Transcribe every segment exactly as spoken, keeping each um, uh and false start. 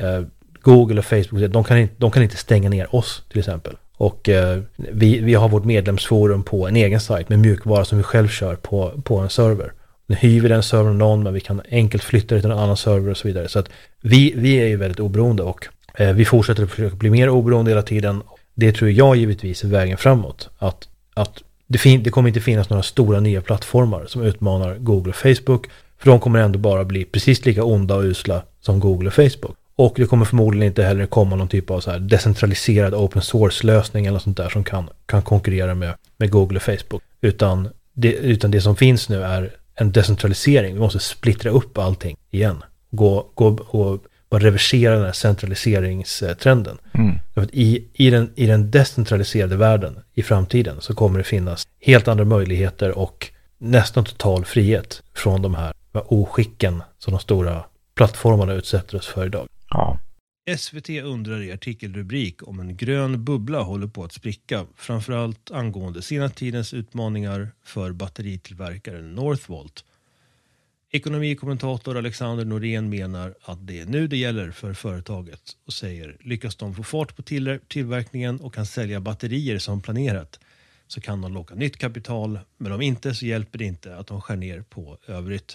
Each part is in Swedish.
eh, Google och Facebook, de kan, inte, de kan inte stänga ner oss till exempel. Och eh, vi, vi har vårt medlemsforum på en egen sajt med mjukvara som vi själv kör på, på en server. Nu hyr vi den servern någon, men vi kan enkelt flytta det till en annan server och så vidare. Så att vi, vi är ju väldigt oberoende och eh, vi fortsätter att försöka bli mer oberoende hela tiden. Det tror jag givetvis är vägen framåt. Att, att det, fin- det kommer inte finnas några stora nya plattformar som utmanar Google och Facebook. För de kommer ändå bara bli precis lika onda och usla som Google och Facebook. Och det kommer förmodligen inte heller komma någon typ av så här decentraliserad open source-lösning eller sånt där som kan, kan konkurrera med, med Google och Facebook. Utan det, utan det som finns nu är en decentralisering. Vi måste splittra upp allting igen. Gå, gå och bara reversera den här centraliseringstrenden. Mm. För att i, i, den, I den decentraliserade världen i framtiden så kommer det finnas helt andra möjligheter och nästan total frihet från de här oskicken som de stora plattformarna utsätter oss för idag. Ja. S V T undrar i artikelrubrik om en grön bubbla håller på att spricka, framförallt angående senaste tidens utmaningar för batteritillverkaren Northvolt. Ekonomikommentator Alexander Norén menar att det är nu det gäller för företaget och säger lyckas de få fart på till- tillverkningen och kan sälja batterier som planerat så kan de locka nytt kapital, men om inte så hjälper det inte att de skär ner på övrigt.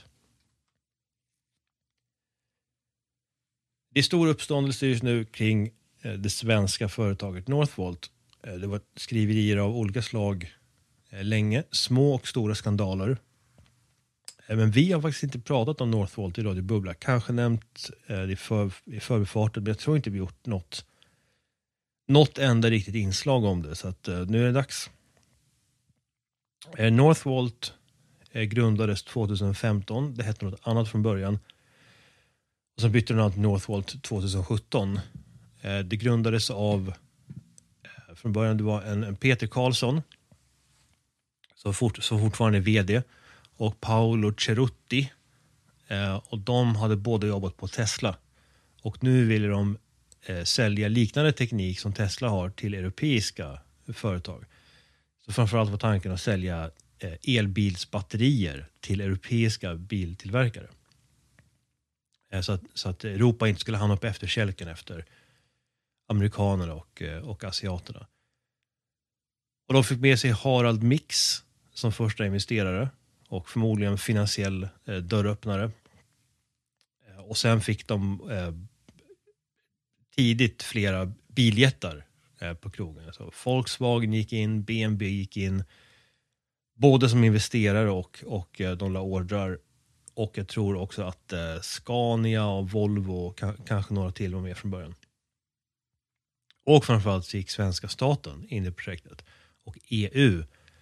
Det är stor uppståndelse just nu kring det svenska företaget Northvolt. Det var skriverier av olika slag länge, små och stora skandaler. Men vi har faktiskt inte pratat om Northvolt i Radio Bubbla. Kanske nämnt det i, för, i förbifarten, men jag tror inte vi gjort något, något enda riktigt inslag om det. Så att nu är det dags. Northvolt grundades tjugohundrafemton. Det hette något annat från början. Och sen bytte den namn till Northvolt tjugosjutton. Det grundades av, från början det var en, en Peter Karlsson som, fort, som fortfarande är vd, och Paolo Cerutti. Och de hade båda jobbat på Tesla. Och nu vill de eh, sälja liknande teknik som Tesla har till europeiska företag. Så framförallt var tanken att sälja eh, elbilsbatterier till europeiska biltillverkare. Så att, så att Europa inte skulle hamna på efterkälken efter amerikanerna och, och asiaterna. Och de fick med sig Harald Mix som första investerare och förmodligen finansiell eh, dörröppnare. Och sen fick de eh, tidigt flera biljättar eh, på krogen. Så Volkswagen gick in, B M W gick in, både som investerare och, och eh, de la ordrar. Och jag tror också att eh, Scania och Volvo och k- kanske några till var med från början. Och framförallt så gick svenska staten in i projektet. Och E U.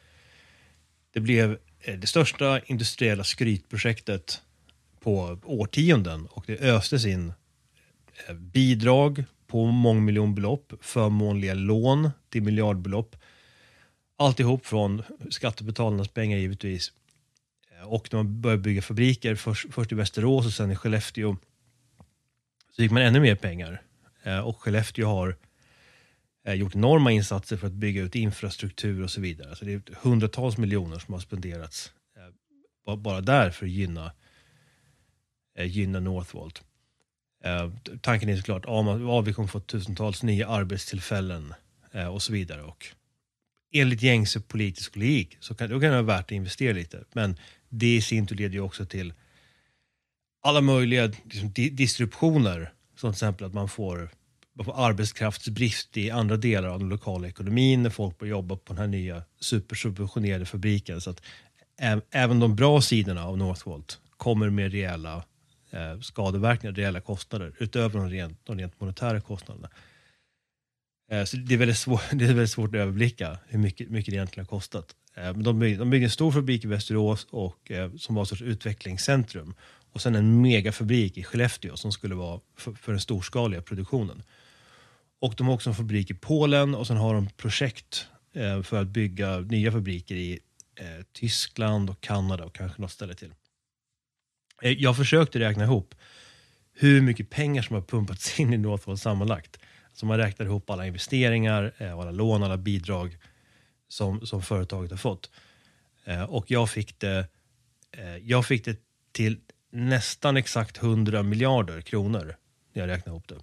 Det blev eh, det största industriella skrytprojektet på årtionden. Och det östes in eh, bidrag på mångmiljonbelopp. Förmånliga lån till miljardbelopp. Alltihop från skattebetalarnas pengar givetvis. Och när man började bygga fabriker, först, först i Västerås och sen i Skellefteå, så gick man ännu mer pengar. Eh, och Skellefteå har eh, gjort enorma insatser för att bygga ut infrastruktur och så vidare. Så det är hundratals miljoner som har spenderats eh, bara där för att gynna, eh, gynna Northvolt. Eh, tanken är såklart att ja, vi kommer få tusentals nya arbetstillfällen eh, och så vidare. Och enligt gängse politisk logik så kan, då kan det vara värt att investera lite. Men det i sin tur leder ju också till alla möjliga liksom, di- distributioner. Som till exempel att man får, man får arbetskraftsbrist i andra delar av den lokala ekonomin när folk börjar jobba på den här nya supersubventionerade fabriken. Så att ä- även de bra sidorna av Northvolt kommer med rejäla eh, skadeverkningar, rejäla kostnader utöver de rent, de rent monetära kostnaderna. Så det är, väldigt svår, det är väldigt svårt att överblicka hur mycket, mycket det egentligen har kostat. Men de byggde, de byggde en stor fabrik i Västerås och, som var ett sorts utvecklingscentrum. Och sen en megafabrik i Skellefteå som skulle vara för, för den storskaliga produktionen. Och de har också en fabrik i Polen och sen har de projekt för att bygga nya fabriker i eh, Tyskland och Kanada och kanske något ställe till. Jag försökte räkna ihop hur mycket pengar som har pumpats in i Northvolt sammanlagt. Så man räknar ihop alla investeringar, alla lån, alla bidrag som, som företaget har fått. Och jag fick det, jag fick det till nästan exakt hundra miljarder kronor när jag räknade ihop det.